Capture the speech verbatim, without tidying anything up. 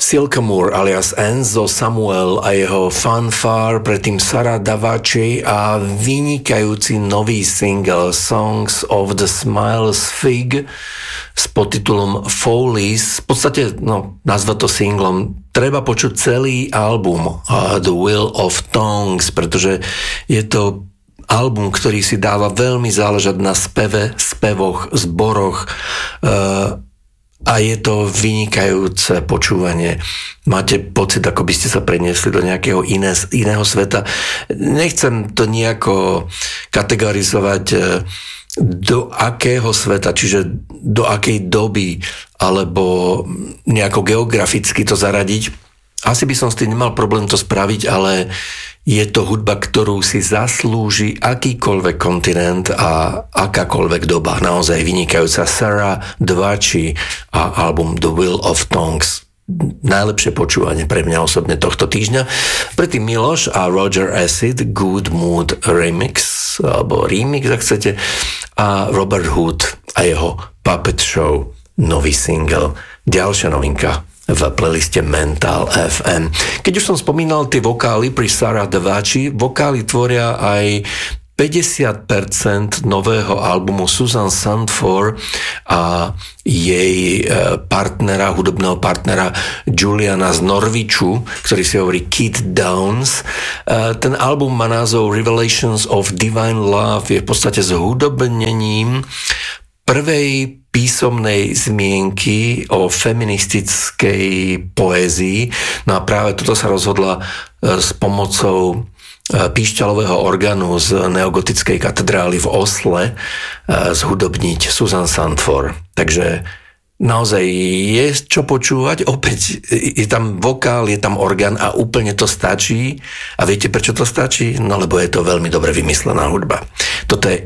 Sycamore alias Enzo Samuel a jeho Fanfare, predtým Sara Davaci a vynikajúci nový single Songs of the Smiles Fig s podtitulom Follies. V podstate, no, nazva to singlom. Treba počuť celý album uh, The Will of Tongues, pretože je to album, ktorý si dáva veľmi záležať na speve, spevoch, zboroch, uh, a je to vynikajúce počúvanie. Máte pocit, ako by ste sa preniesli do nejakého iné, iného sveta. Nechcem to nejako kategorizovať do akého sveta, čiže do akej doby, alebo nejako geograficky to zaradiť. Asi by som s tým nemal problém to spraviť, ale je to hudba, ktorú si zaslúži akýkoľvek kontinent a akákoľvek doba. Naozaj vynikajúca Sara Davaci a album The Will of Tongues. Najlepšie počúvanie pre mňa osobne tohto týždňa. Predtým Miloš a Roger Acid Good Mood Remix, alebo remix, ak chcete, a Robert Hood a jeho Puppet Show, nový single. Ďalšia novinka v playliste Mental ef em. Keď už som spomínal tie vokály pri Sara Davaci, vokály tvoria aj päťdesiat percent nového albumu Susan Sandford a jej partnera, hudobného partnera Juliana z Norwichu, ktorý si hovorí Kid Downs. Ten album má názov Revelations of Divine Love, je v podstate zhudobnením prvej písomnej zmienky o feministickej poézii. No a práve toto sa rozhodla s pomocou píšťalového orgánu z neogotickej katedrály v Osle zhudobniť Susan Sandford. Takže naozaj je čo počúvať. Opäť je tam vokál, je tam orgán a úplne to stačí. A viete, prečo to stačí? No lebo je to veľmi dobre vymyslená hudba. Toto je